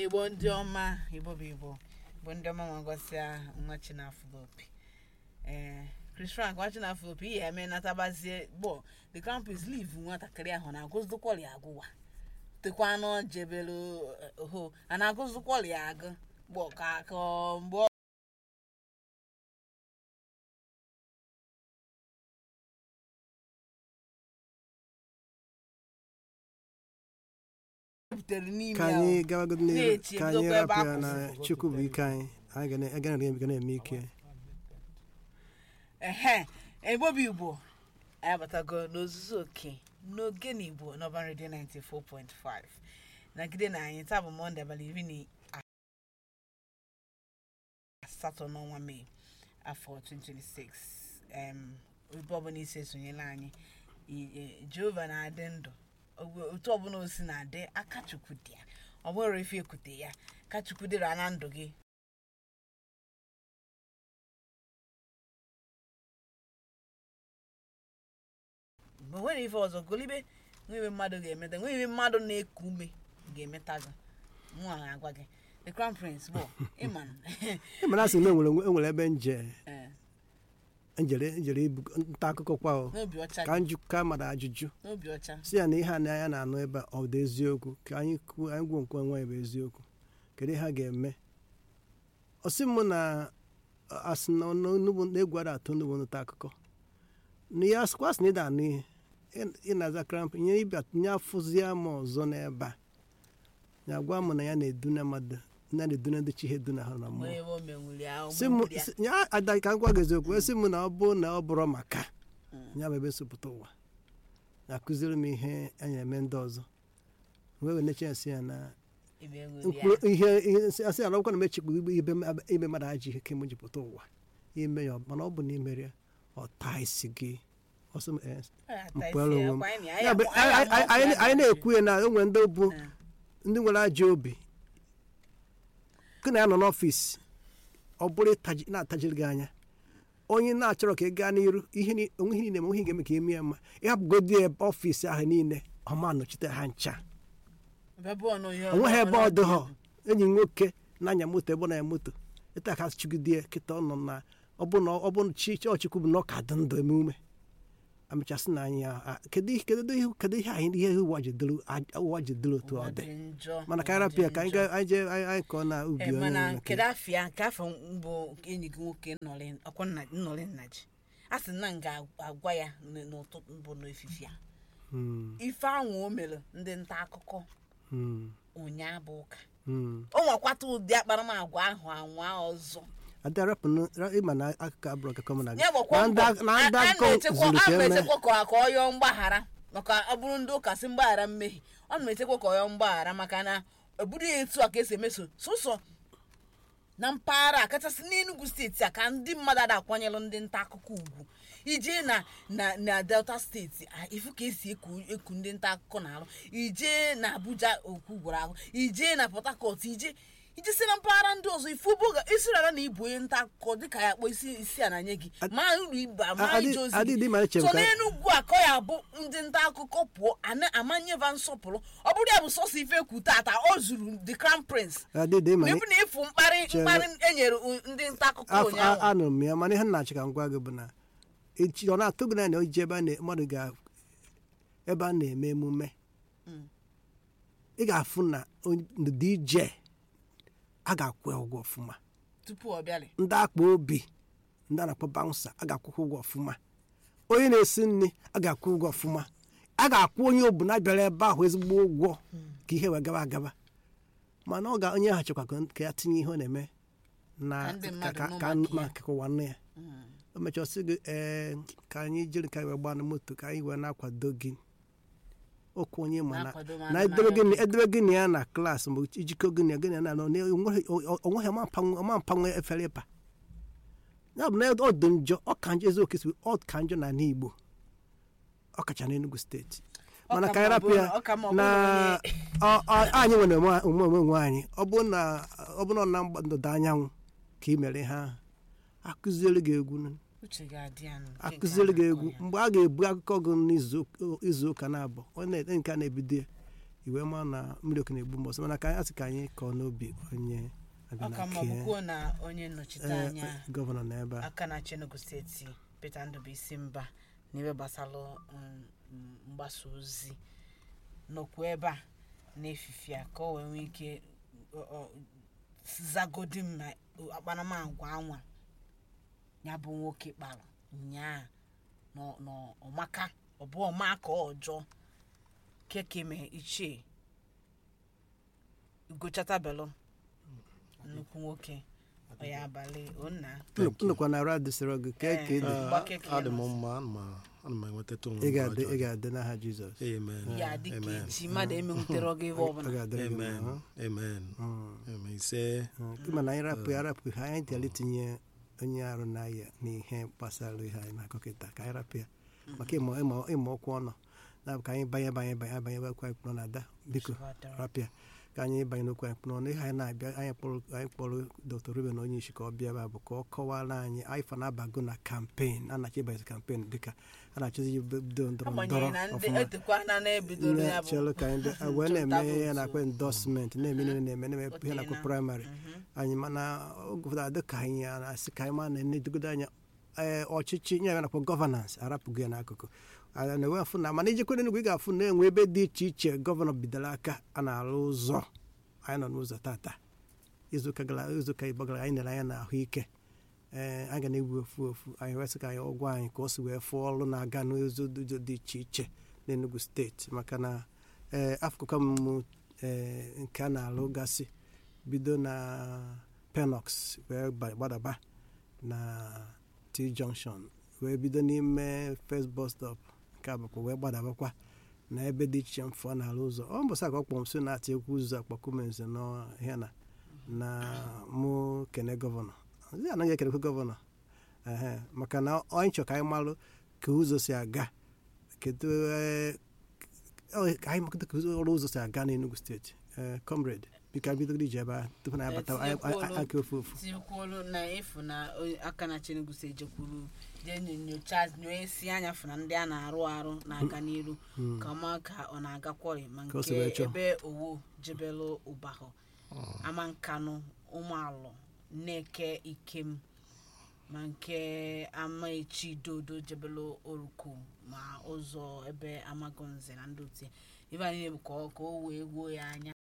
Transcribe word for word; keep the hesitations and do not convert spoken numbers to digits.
Igbo ndị ọma Igbo bụ Igbo bụ ndị ọma nwagosia nwa Chinaflopi eh Chris Frank nwa Chinaflopi ihe eme natabazie bo the campus leave nwatakịrị ahụ na-agụzụkwọrị agụwa tekwanụ jebelu ho ana agụzụkwọrị agụ bo ka ka mgbe ka anyị gawagodo n'ihu ka anyị rapụ ya na Chukwu bụ ike anyị anyị ga na-eme ike ehe Igbo bụ Igbo anyị abatago n'ozuzu oke n'oge n'Igbo n'Urban Radio ninety-four point five nagide na anyị taa bụ Monde abalị iri na asatọ n'ọnwa Mee afọ twenty twenty-six em ebe ọbụla isi esonyela anyị Jehova na-adị ndụ otu ọbụla o si na-adị aka Chukwu dị ya ọ bụrụ ife ekwute ya ka Chukwu dịrị na ndụ gị mgbe nwere ife ọzọ golibe nwewe mmadụ ga-emeta nwewe mmadụ na-eku ume ga-emeta gị mụ a na-agwa gị the Crown Prince bụ ịman ịmana asị na enwere ebe nje njere njere ibu nta akụkọ kwa ka njụka mmadụ ajụjụ si ya na ihe a na ya na-anụ ebe ọ dị eziokwu ka anyị kwuo anyị gwuo nkwe nwa bụ eziokwu kedu ihe ha ga-eme ọsị m na asị na egwu ada atụ n'ugbo nta akụkọ na ya asịkwa asị na ịda anụ ihe ị na-aza kramp nye ịbịa nye afụzie m ọzọ n'ebe a ya gwa m na ya na-eduna mmadụ na na-eduna ndị chi ihe duna ha na mmụọ ya ada ka ngwa gị eziokwu esi m na ọ bụ na ọ bụrụ maka ya bụ ebe nsopụta ụwa na-akụziri m ihe a na-eme ndị ọzọ wee wee neche nsị ya na ihe asị ya na ọkwa na mechikpu ime mmadụ ajị ihe kemgbe jipụta ụwa ime ya mana ọ bụ na imere ya ọ taa isi gị anyị na-ekwu ya na o nwere ndị bụ ndị nwere ajọ obi gị na ya nọ n'ọfịs ọ bụrụ na-atajiri gị anya onye na-achọrọ ka ị gaa n'iru onwe ihe niile ma ihe ga-eme ka eme ya mma ịhapụgodi ebe ọfịs ahụ niile ọma nọchite ha ncha onweghị ebe ọ dị ha enyi nwoke na-anya moto ebe ọ na-anya moto ịta ka chụgide kịta ọ nọ na ọ bụ chi ọchịkwu bụ na ọ ka dị ndụ eme ume amechasị na anyị kedu ihe anyị ihe ụwa jidere otu ọ dị mana ka arapịa ka anyị jee anyị kọọ na ubi mana kedu afịa nke afọ mbụ enyi gị nwoke nnọrị nna ji a sị na m ga-agwa ya n'ụtụtụ mbụ n'efifia ife ahụ o mere ndị nta akụkọ ụnyaa bụ ụka o nwekwata ụdị akparamagwa ahụ anwa ọzọ ịma na akụkọ abụrụ akụkọ m na ndị akụkọ na-echekwa ka ọ yọọ mgbaghara maka ọ bụrụ ndị ụka si mgbaghara mmehie ọ na-echekwa ka ọ yọọ mgbaghara maka na ọ bụrụ etu a ka esi emeso sụsọ na mpaghara a kachasị n'Enugu steeti a ka ndị mmadụ ada akwanyelụ ndị nta akụkọ ugwu ije na na Delta steeti ifu ka esi eku ndị nta akụkọ na-arụ ije na Abuja okwu gwara ahụ ije na Port Harcourt ije iji si na mpaghara ndị ọzọ ifu bụ isirara na ibu onye nta akụkọ dịka ya kpọ isi isi a na-nye gị ma uru iba ma ije ozi so n'Enugu a ka ya bụ ndị nta akụkọ pụọ amanyeva nsọpụrụ ọ bụrụ ya bụ sọsọ ife kwu tata ọ zuru the Crown Prince n'ebu na ịfụ mkparị mkparị enyere ndị nta akụkọ ụnyaahụ anụrụ m ya mana ihe nna-achị ka ngwa gị bụ na echi ọ na-atụ gị na oji ebe mmadụ ga ebe a na-eme emume ị ga-afụ na D J a ga-akwụ ụgwọ ọfụma tupu ọ bịalị ndị akpa obi ndị a na-akpọ bouncer a ga-akwụ ụgwọ ọfụma onye na-esi nri a ga-akwụ ụgwọ ọfụma a ga-akwụ onye ọbụla bịara ebe ahụ ezigbo ụgwọ ka ihe wee gaba agaba mana ọ ga onye ha chekwa ka ya tinye ihe ọ na-eme na ka ụwa nne ya o mechasị gị ee ka anyị jiri ka wee gbaa na moto ka anyị wee na-akwado gị okwu onye ma na edebe gị na ya na klaasị mgbe ijikọ gị na gị na onweghị ọma mpanwe efere ịpa ya bụ na ọ dị njọ ọ ka njọ eziokwu esi ọ ka njọ na n'Igbo ọ kacha n'Enugu steeti mana ka anyị rapụ ya na anyị nwere omume onwe anyị ọ bụ na na ndọda anyanwụ ka ị mere ha akụziere gị egwu akụziere gị egwu mgbe a ga-ebu akụkọ gị n'izu ụka na-abụ nke a na-ebido iwe ma na mmiri oke na-egbu mbọsị mana ka anyị asị ka anyị kọọ n'obi onye na onye nnọchite anya gọvanọ n'ebe aka na Enugu steeti Peter Ndubuisi Mba n'ebe gbasara mgbasa ozi n'okwu ebe a na-efifi a ka o wee nwee ike zagodi m na akparamagwa anwa ya bụ nwoke kpara nyaa n'ọmaka ọ bụ ọmaka ọjọọ kekeme ichie Ugochatabelu nnukwu nwoke ọya abalị onna nnukwu na ara dịsịrị gị keke dị adị m mma ana m enweta tụ ị ga-adị n'aha Jizọs ya dị ka echi mmadụ emenwutere gị ebe ọbụla amen amen ise mana anyị rapụ ya rapụ ha anyị tịara itinye onye arụ n'ahịa n'ihe gbasara ihe anyị na-akọ kịta ka anyị rapụ ya maka ịma ọkwa ọnụ na ka anyị banye banye banye banye ekwe anyị kpụrụ na ada biko rapụ ya ka anyị banye n'okwu anyị kpụrụ n'ihe anyị na-abịa anyị kpọrọ Dr. Ruben onye isi ka ọ bịa ebe bụ ka ọ kọwara anyị anyị fa na-abago na kampen a na-achọ ịbanye kampen dịka a na-achọzi bido ndọrọ ndọrọ ọfụma chelụ ka anyị wee na-eme ihe na-akpa endọsment na-eme ihe na-eme na-eme ihe na-akpọ praịmarị anyị mana oge ụfọdụ adị ka anyị na-asị ka anyị ma na-enedogodo anya ee ọchịchị nye ya na-akpọ gọvanans arapụgo ya n'akụkụ na-enwe afụ na mana ijekwa Enugu ị ga-afụ na-enwe ebe dị iche iche gọvanọ bidoro aka a na-arụ ụzọ anyị nọ n'ụzọ tata izuụka Igbo gara anyị nere anya na ahụike ee a ga na-egbu ofu ofu anyị wesị ka anyị ọgwụ anyị ka o si wee fụọ ọrụ na-aga n'ụzọ dị iche iche n'Enugu steeti maka na ee afụkụka mmụ ee nke a na-alụ gasị bido na Penox wee gbadaba na T-junction wee bido n'ime first bus stop nke abụkwa wee gbadabakwa na ebe dị iche mfọ na-alụ ụzọ ọ mbọsa ka ọ kpọm so na-atị ekwu ụzọ akpakumenze n'ọhịa na na mụ kene gọvanọ ndị anaghị ekenekwe gọvanọ ee maka na onye chọ ka anyị malụ ka ụzọ si aga kedu ka anyị makọta ka ọrụ ụzọ si aga n'Enugu steeti ee comrade bika bido ije ebe a tupu na abata aka ofu ofu tikwuru na efu na aka na Enugu steeti jekwuru je nyocha nyesi anya fụ na ndị a na-arụ arụ na-aga n'iru ka ma ka ọ na-agakwọrị ma nke ebe owo jebelu ụbahụ ama nkanụ ụmụalụ na-eke ikem ma nke ama echi dodo jebelu oruku ma ụzọ ebe amagonze na ndị otie ibe anyị bụ ka o wee gwuo ya anya